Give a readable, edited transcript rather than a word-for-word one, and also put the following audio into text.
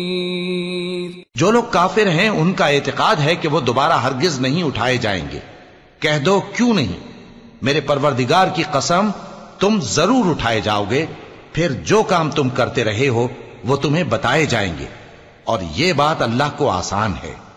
जो लोग काफिर हैं उनका एतकाद है कि वो दोबारा हरगिज नहीं उठाए जाएंगे। कह दो क्यों नहीं, मेरे परवरदिगार की कसम तुम जरूर उठाए जाओगे, फिर जो काम तुम करते रहे हो वो तुम्हें बताए जाएंगे, और ये बात अल्लाह को आसान है।